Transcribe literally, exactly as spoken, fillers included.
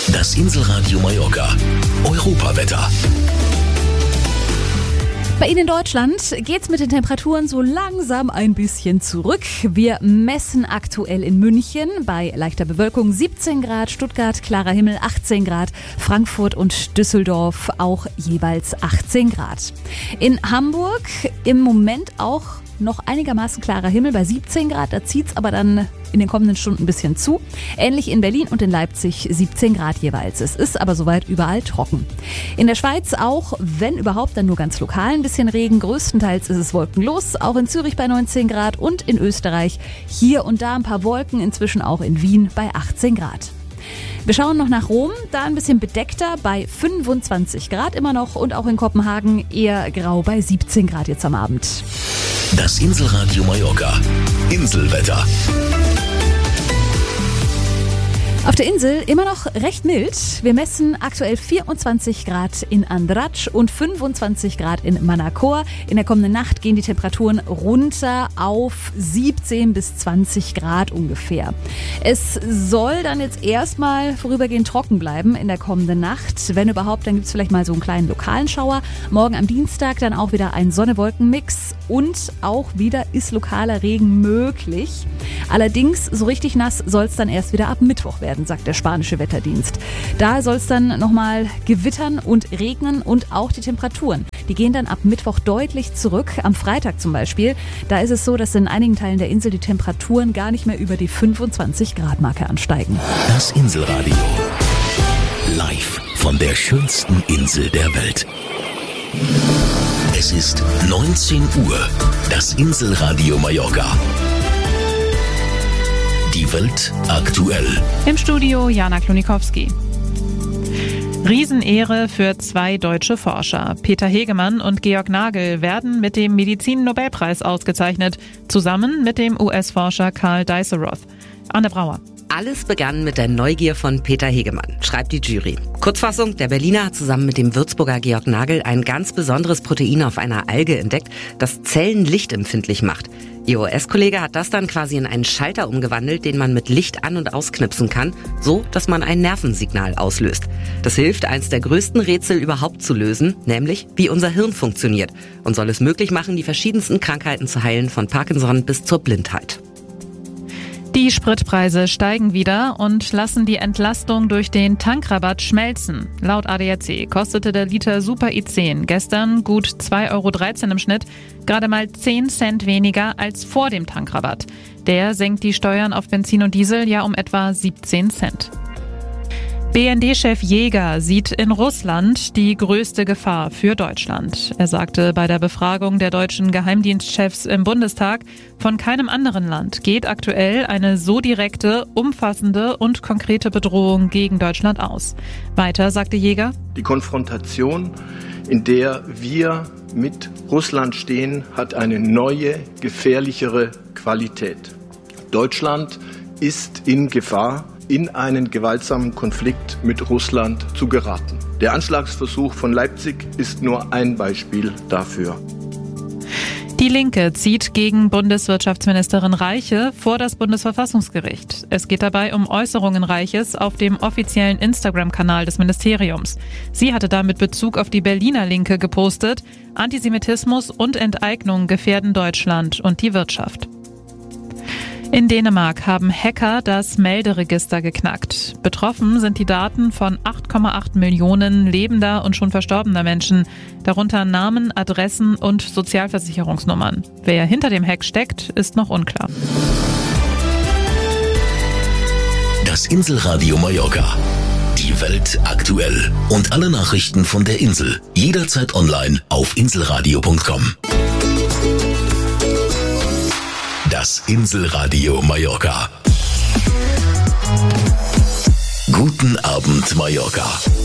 Das Inselradio Mallorca. Europawetter. Bei Ihnen in Deutschland geht's mit den Temperaturen so langsam ein bisschen zurück. Wir messen aktuell in München bei leichter Bewölkung siebzehn Grad, Stuttgart klarer Himmel achtzehn Grad, Frankfurt und Düsseldorf auch jeweils achtzehn Grad. In Hamburg im Moment auch noch einigermaßen klarer Himmel bei siebzehn Grad, da zieht's aber dann in den kommenden Stunden ein bisschen zu. Ähnlich in Berlin und in Leipzig siebzehn Grad jeweils. Es ist aber soweit überall trocken. In der Schweiz auch, wenn überhaupt, dann nur ganz lokal ein bisschen Regen. Größtenteils ist es wolkenlos, auch in Zürich bei neunzehn Grad und in Österreich hier und da ein paar Wolken, inzwischen auch in Wien bei achtzehn Grad. Wir schauen noch nach Rom, da ein bisschen bedeckter bei fünfundzwanzig Grad immer noch und auch in Kopenhagen eher grau bei siebzehn Grad jetzt am Abend. Das Inselradio Mallorca. Inselwetter. Auf der Insel immer noch recht mild. Wir messen aktuell vierundzwanzig Grad in Andratx und fünfundzwanzig Grad in Manacor. In der kommenden Nacht gehen die Temperaturen runter auf siebzehn bis zwanzig Grad ungefähr. Es soll dann jetzt erstmal vorübergehend trocken bleiben in der kommenden Nacht. Wenn überhaupt, dann gibt es vielleicht mal so einen kleinen lokalen Schauer. Morgen am Dienstag dann auch wieder ein Sonne-Wolken-Mix und auch wieder ist lokaler Regen möglich. Allerdings so richtig nass soll es dann erst wieder ab Mittwoch werden, sagt der spanische Wetterdienst. Da soll es dann nochmal gewittern und regnen und auch die Temperaturen. Die gehen dann ab Mittwoch deutlich zurück. Am Freitag zum Beispiel, da ist es so, dass in einigen Teilen der Insel die Temperaturen gar nicht mehr über die fünfundzwanzig Grad Marke ansteigen. Das Inselradio. Live von der schönsten Insel der Welt. Es ist neunzehn Uhr. Das Inselradio Mallorca. Die Welt aktuell. Im Studio Jana Klonikowski. Riesenehre für zwei deutsche Forscher. Peter Hegemann und Georg Nagel werden mit dem Medizin-Nobelpreis ausgezeichnet, zusammen mit dem U S-Forscher Karl Deisseroth. Anne Brauer. Alles begann mit der Neugier von Peter Hegemann, schreibt die Jury. Kurzfassung, der Berliner hat zusammen mit dem Würzburger Georg Nagel ein ganz besonderes Protein auf einer Alge entdeckt, das Zellen lichtempfindlich macht. Ihr U S-Kollege hat das dann quasi in einen Schalter umgewandelt, den man mit Licht an- und ausknipsen kann, so dass man ein Nervensignal auslöst. Das hilft, eins der größten Rätsel überhaupt zu lösen, nämlich wie unser Hirn funktioniert und soll es möglich machen, die verschiedensten Krankheiten zu heilen, von Parkinson bis zur Blindheit. Die Spritpreise steigen wieder und lassen die Entlastung durch den Tankrabatt schmelzen. Laut A D A C kostete der Liter Super I zehn gestern gut zwei Euro dreizehn im Schnitt, gerade mal zehn Cent weniger als vor dem Tankrabatt. Der senkt die Steuern auf Benzin und Diesel ja um etwa siebzehn Cent. B N D-Chef Jäger sieht in Russland die größte Gefahr für Deutschland. Er sagte bei der Befragung der deutschen Geheimdienstchefs im Bundestag, von keinem anderen Land geht aktuell eine so direkte, umfassende und konkrete Bedrohung gegen Deutschland aus. Weiter sagte Jäger: Die Konfrontation, in der wir mit Russland stehen, hat eine neue, gefährlichere Qualität. Deutschland ist in Gefahr, in einen gewaltsamen Konflikt mit Russland zu geraten. Der Anschlagsversuch von Leipzig ist nur ein Beispiel dafür. Die Linke zieht gegen Bundeswirtschaftsministerin Reiche vor das Bundesverfassungsgericht. Es geht dabei um Äußerungen Reiches auf dem offiziellen Instagram-Kanal des Ministeriums. Sie hatte da mit Bezug auf die Berliner Linke gepostet: Antisemitismus und Enteignung gefährden Deutschland und die Wirtschaft. In Dänemark haben Hacker das Melderegister geknackt. Betroffen sind die Daten von acht Komma acht Millionen lebender und schon verstorbener Menschen, darunter Namen, Adressen und Sozialversicherungsnummern. Wer hinter dem Hack steckt, ist noch unklar. Das Inselradio Mallorca. Die Welt aktuell. Und alle Nachrichten von der Insel. Jederzeit online auf inselradio punkt com. Das Inselradio Mallorca. Guten Abend, Mallorca.